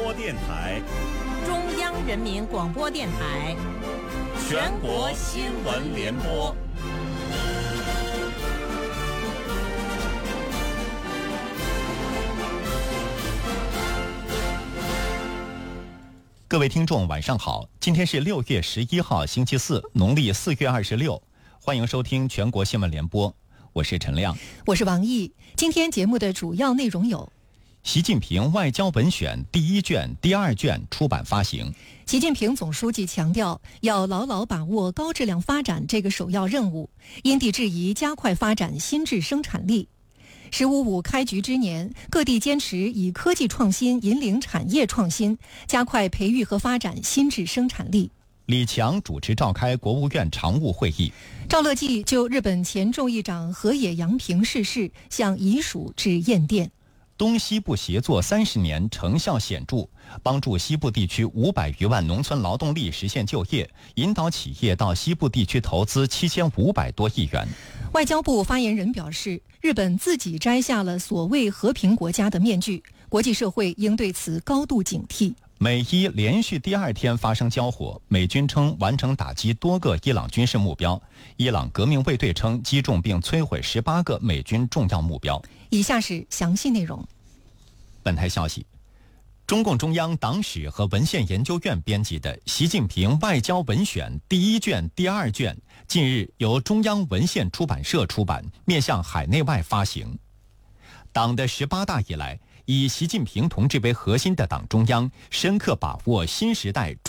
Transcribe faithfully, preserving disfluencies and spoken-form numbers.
播电台， 中央人民广播电台， 全国新闻联播。 各位听众晚上好，今天是六月十一号星期四，农历四月二十六，欢迎收听全国新闻联播，我是陈亮， 我是王毅。今天节目的主要内容有： 习近平外交文选第一卷、第二卷出版发行。 习近平总书记强调，要牢牢把握高质量发展这个首要任务，因地制宜加快发展新质生产力。十五五开局之年，各地坚持以科技创新引领产业创新，加快培育和发展新质生产力。 李强主持召开国务院常务会议。 赵乐际就日本前众议长河野洋平逝世向遗属致唁电。 东西部协作三十年成效显著，帮助西部地区五百余万农村劳动力实现就业，引导企业到西部地区投资七千五百多亿元。 外交部发言人表示，日本自己摘下了所谓和平国家的面具，国际社会应对此高度警惕。 美伊连续第二天发生交火，美军称完成打击多个伊朗军事目标，伊朗革命卫队称击中并摧毁十八个美军重要目标。 以下是详细内容。 本台消息，中共中央党史和文献研究院编辑的《习近平外交文选》第一卷、第二卷近日由中央文献出版社出版，面向海内外发行。党的十八大以来，以习近平同志为核心的党中央深刻把握新时代